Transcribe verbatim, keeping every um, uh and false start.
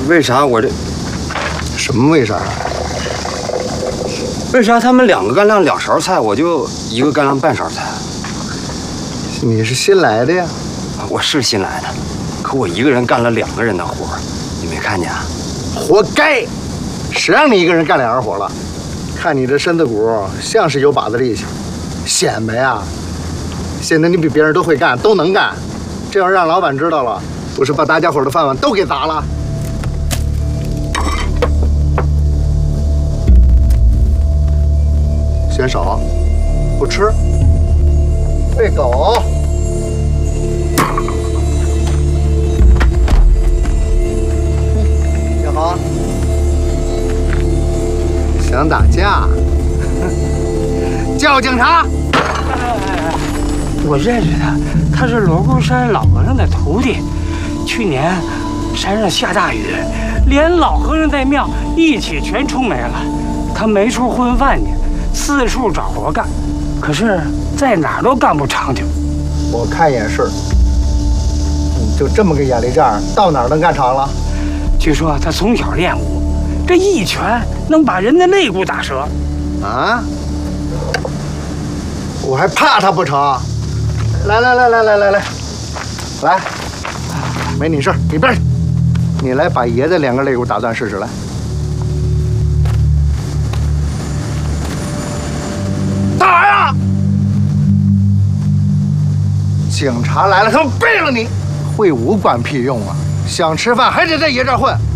为啥我这？ 什么为啥？ 为啥他们两个干亮两勺菜，我就一个干亮半勺菜？ 你是新来的呀？ 我是新来的，可我一个人干了两个人的活，你没看见啊？ 活该！谁让你一个人干两样活了？看你这身子骨，像是有把子力气，显摆呀！显得你比别人都会干，都能干，这要让老板知道了，不是把大家伙的饭碗都给砸了？选手，不吃，喂狗。小豪，想打架？叫警察！ 我认识他，他是罗沟山老和尚的徒弟。去年山上下大雨，连老和尚在庙一起全冲没了。他没处混饭去，四处找活干，可是在哪儿都干不长久。 我看也是，你就这么个眼力劲儿，到哪儿能干长了？ 据说他从小练武，这一拳能把人的肋骨打折。 啊？我还怕他不成？来来来来来来来，来，没你事儿，一边去。你来把爷的两个肋骨打断试试来。打呀！警察来了，他们毙了你！会武管屁用啊！想吃饭还得在爷这儿混。